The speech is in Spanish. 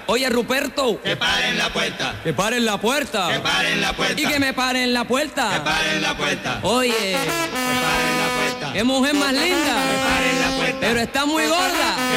Oye, Ruperto. Que paren la puerta. Que paren la puerta. Que paren la puerta. Y que me paren la puerta. Que paren la puerta. Oye. Que paren la puerta. Qué mujer más linda. Que paren la puerta. Pero está muy gorda.